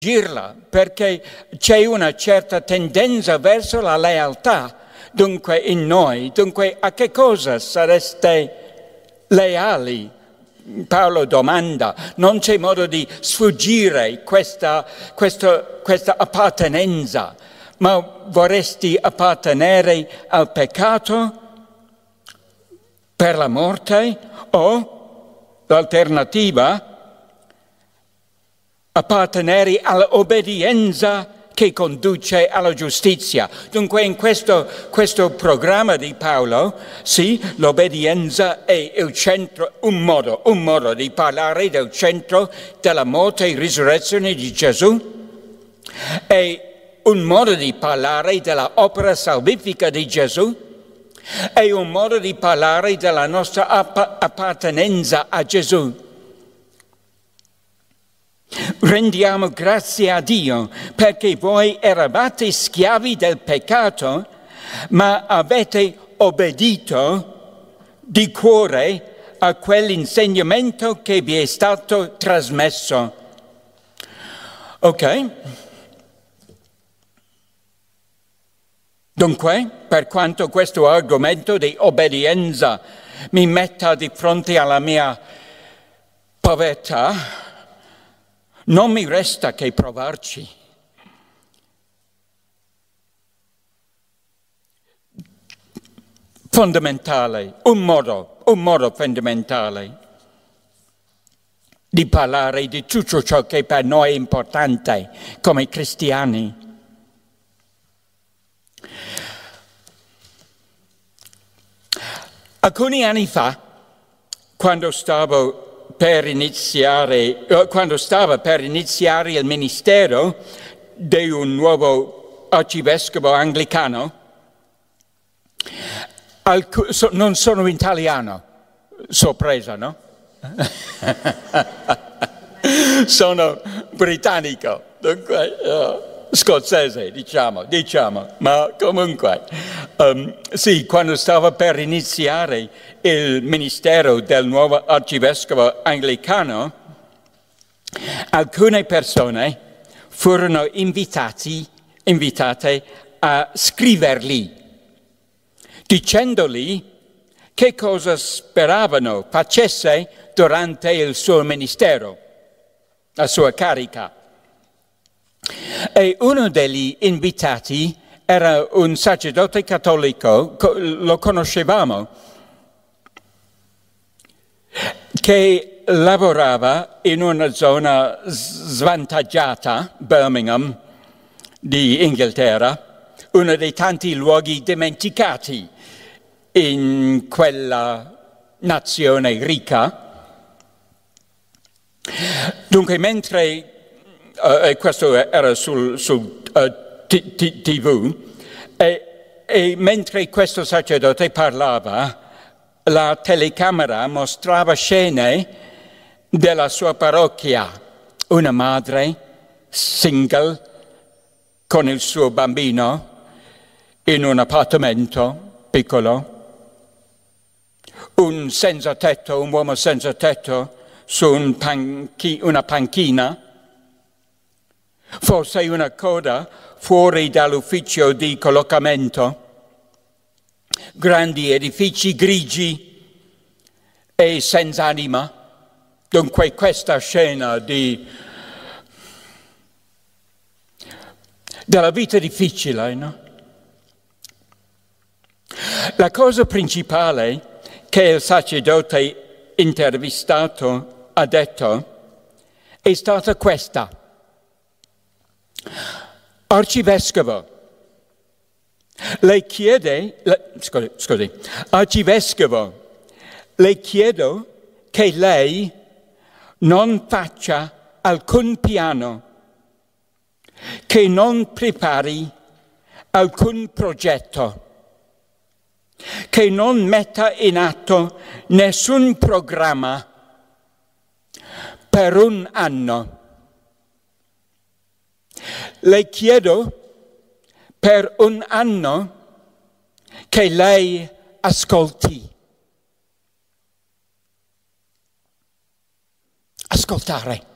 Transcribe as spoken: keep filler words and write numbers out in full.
girla, perché c'è una certa tendenza verso la lealtà, dunque in noi. Dunque a che cosa sareste leali? Paolo domanda, non c'è modo di sfuggire questa, questa, questa appartenenza, ma vorresti appartenere al peccato per la morte o l'alternativa? Appartenere all'obbedienza che conduce alla giustizia. Dunque in questo, questo programma di Paolo, sì, l'obbedienza è il centro, un modo, un modo di parlare del centro della morte e risurrezione di Gesù, è un modo di parlare della opera salvifica di Gesù, è un modo di parlare della nostra app- appartenenza a Gesù. Rendiamo grazie a Dio perché voi eravate schiavi del peccato, ma avete obbedito di cuore a quell'insegnamento che vi è stato trasmesso. Ok? Dunque, per quanto questo argomento di obbedienza mi metta di fronte alla mia povertà, non mi resta che provarci. Fondamentale, un modo, un modo fondamentale di parlare di tutto ciò che per noi è importante come cristiani. Alcuni anni fa, quando stavo per iniziare, quando stava per iniziare il ministero di un nuovo arcivescovo anglicano, alc- so, non sono italiano, sorpresa, no? Sono britannico, dunque, uh, scozzese, diciamo, diciamo, ma comunque, um, sì, quando stava per iniziare il ministero del nuovo arcivescovo anglicano, alcune persone furono invitati, invitate a scrivergli, dicendogli che cosa speravano facesse durante il suo ministero, la sua carica. E uno degli invitati era un sacerdote cattolico, lo conoscevamo, che lavorava in una zona svantaggiata, Birmingham, di Inghilterra, uno dei tanti luoghi dimenticati in quella nazione ricca. Dunque, mentre, uh, e questo era sul, sul uh, t- t- tivù, e, e mentre questo sacerdote parlava, la telecamera mostrava scene della sua parrocchia, una madre single con il suo bambino in un appartamento piccolo, un senza tetto, un uomo senza tetto su un panchi, una panchina, forse una coda fuori dall'ufficio di collocamento, grandi edifici grigi e senza anima. Dunque questa scena di, della vita difficile, no? La cosa principale che il sacerdote intervistato ha detto è stata questa: Arcivescovo, le chiede, le, scusi, scusi, Arcivescovo, le chiedo che lei non faccia alcun piano, che non prepari alcun progetto, che non metta in atto nessun programma per un anno. Le chiedo per un anno che lei ascolti. Ascoltare.